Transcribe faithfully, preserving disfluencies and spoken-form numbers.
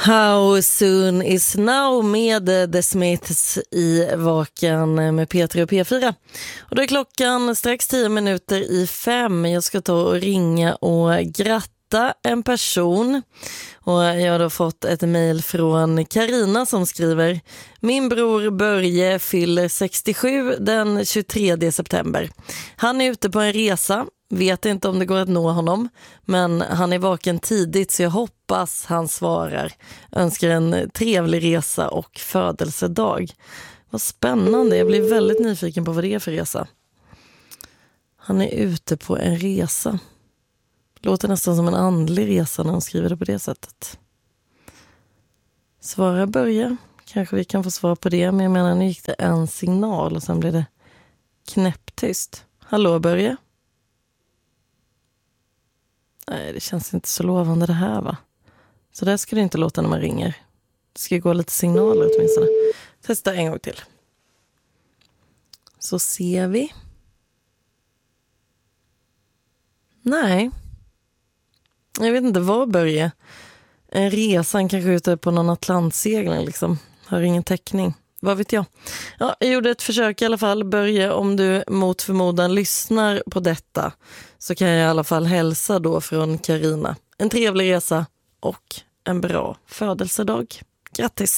How soon is now med The Smiths i Vaken med P tre och P fyra. Och då är klockan strax tio minuter i fem. Jag ska ta och ringa och gratta en person. Och jag har då fått ett mejl från Karina som skriver: Min bror Börje fyller sextiosju den tjugotredje september. Han är ute på en resa. Vet inte om det går att nå honom, men han är vaken tidigt så jag hoppas han svarar. Önskar en trevlig resa och födelsedag. Vad spännande, jag blir väldigt nyfiken på vad det är för resa. Han är ute på en resa. Låter nästan som en andlig resa när han skriver det på det sättet. Svara Börje, kanske vi kan få svar på det, men jag menar nu gick det en signal och sen blev det knäpptyst. Hallå Börje? Nej, det känns inte så lovande det här, va? Så där ska det inte låta när man ringer. Det ska gå lite signaler åtminstone. Testa en gång till. Så ser vi. Nej. Jag vet inte vad Börje. En resan kanske ute på någon atlantsegling liksom. Har ingen täckning. Vad vet jag? Ja, jag gjorde ett försök i alla fall. Börje, om du mot förmodan lyssnar på detta så kan jag i alla fall hälsa då från Karina. En trevlig resa och en bra födelsedag. Grattis!